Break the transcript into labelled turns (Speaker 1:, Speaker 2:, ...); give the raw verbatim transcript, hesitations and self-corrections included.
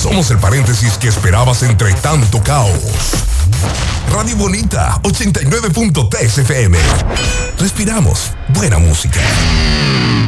Speaker 1: Somos el paréntesis que esperabas entre tanto caos. Radio Bonita, ochenta y nueve punto tres F M. Respiramos buena música.